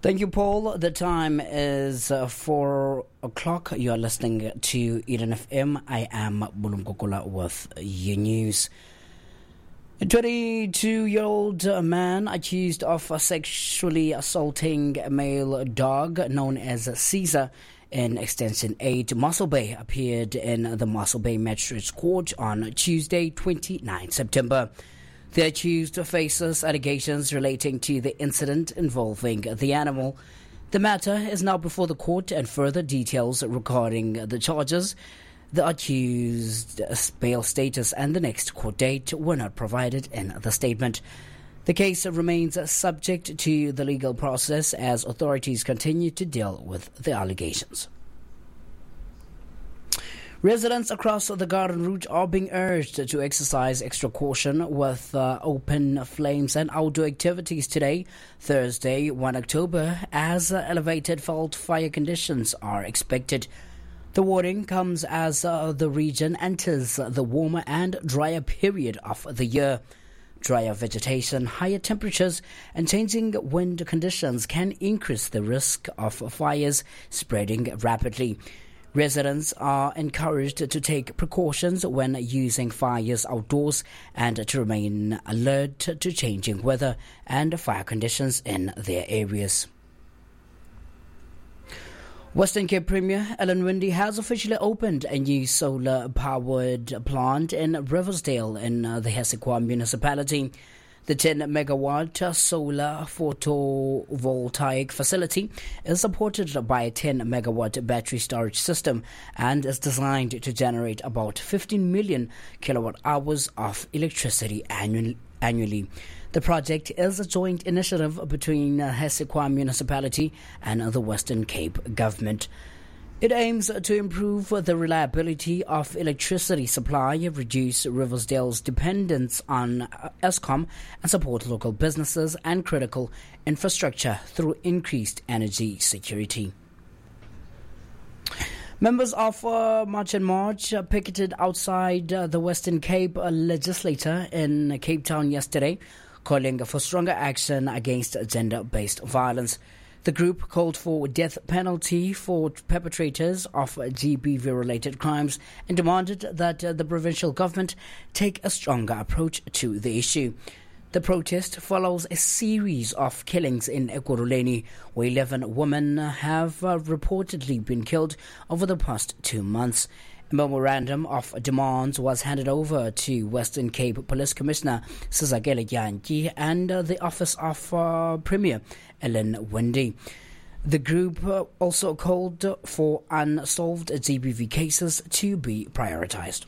Thank you, Paul. The time is 4 o'clock. You are listening to Eden FM. I am Bulumkokola with your news. A 22-year-old man accused of sexually assaulting a male dog known as Caesar in Extension 8 Mossel Bay appeared in the Mossel Bay Magistrates Court on Tuesday, 29 September. The accused faces allegations relating to the incident involving the animal. The matter is now before the court, and further details regarding the charges, the accused's bail status and the next court date were not provided in the statement. The case remains subject to the legal process as authorities continue to deal with the allegations. Residents across the Garden Route are being urged to exercise extra caution with open flames and outdoor activities today, Thursday, 1 October, as elevated fault fire conditions are expected. The warning comes as the region enters the warmer and drier period of the year. Drier vegetation, higher temperatures, and changing wind conditions can increase the risk of fires spreading rapidly. Residents are encouraged to take precautions when using fires outdoors and to remain alert to changing weather and fire conditions in their areas. Western Cape Premier Ellen Winde has officially opened a new solar-powered plant in Riversdale in the Hessequa municipality. The 10-megawatt solar photovoltaic facility is supported by a 10-megawatt battery storage system and is designed to generate about 15 million kilowatt-hours of electricity annually. The project is a joint initiative between Hessequa Municipality and the Western Cape Government. It aims to improve the reliability of electricity supply, reduce Riversdale's dependence on Eskom, and support local businesses and critical infrastructure through increased energy security. Members of March and March picketed outside the Western Cape Legislature in Cape Town yesterday, calling for stronger action against gender-based violence. The group called for death penalty for perpetrators of GBV-related crimes and demanded that the provincial government take a stronger approach to the issue. The protest follows a series of killings in Ekurhuleni, where 11 women have reportedly been killed over the past 2 months. A memorandum of demands was handed over to Western Cape Police Commissioner Sizakele Jantyi and the Office of Premier Ellen Winde. The group also called for unsolved GBV cases to be prioritized.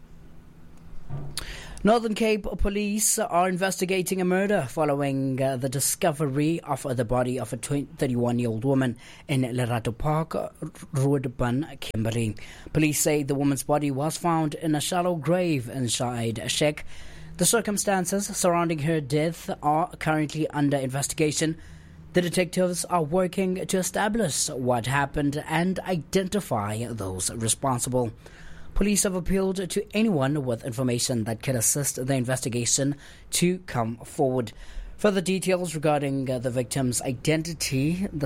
Northern Cape Police are investigating a murder following the discovery of the body of a 31-year-old woman in Lerato Park, Roodban, Kimberley. Police say the woman's body was found in a shallow grave inside a shack. The circumstances surrounding her death are currently under investigation. The detectives are working to establish what happened and identify those responsible. Police have appealed to anyone with information that could assist the investigation to come forward. Further details regarding the victim's identity, the